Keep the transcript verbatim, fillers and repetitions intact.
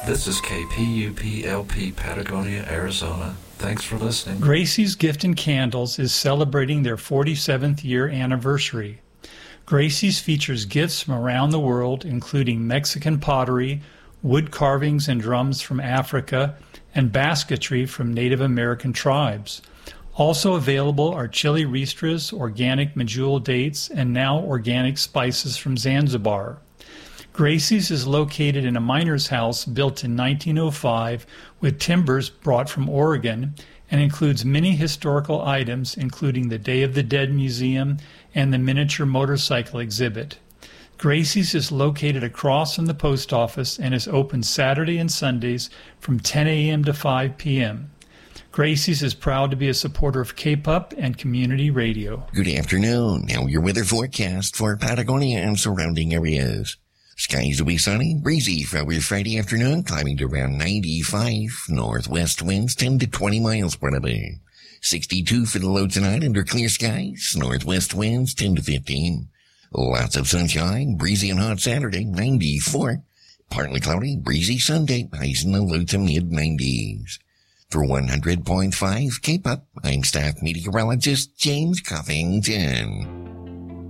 This is K P U P L P Patagonia, Arizona. Thanks for listening. Gracie's Gift and Candles is celebrating their forty-seventh year anniversary. Gracie's features gifts from around the world, including Mexican pottery, wood carvings and drums from Africa, and basketry from Native American tribes. Also available are chili ristras, organic medjool dates, and now organic spices from Zanzibar. Gracie's is located in a miner's house built in nineteen oh five with timbers brought from Oregon and includes many historical items, including the Day of the Dead Museum and the miniature motorcycle exhibit. Gracie's is located across from the post office and is open Saturday and Sundays from ten a.m. to five p.m. Gracie's is proud to be a supporter of K P U P and community radio. Good afternoon. Now your weather forecast for Patagonia and surrounding areas. Skies will be sunny, breezy for our Friday afternoon, climbing to around ninety-five. Northwest winds ten to twenty miles per hour. sixty-two for the low tonight under clear skies. Northwest winds ten to fifteen. Lots of sunshine, breezy and hot Saturday, ninety-four. Partly cloudy, breezy Sunday, highs in the low to mid nineties. For one hundred point five K P U P, I'm staff meteorologist James Covington.